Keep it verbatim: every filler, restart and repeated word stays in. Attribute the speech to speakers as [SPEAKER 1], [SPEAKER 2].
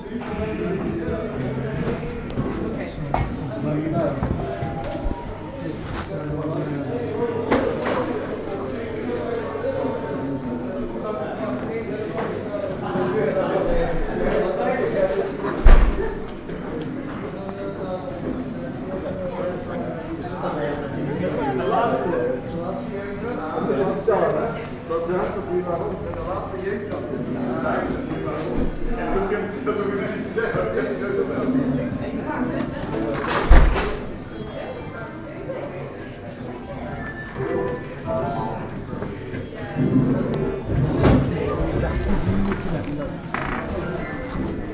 [SPEAKER 1] Dat is hard dat hij waarom de laatste jeugd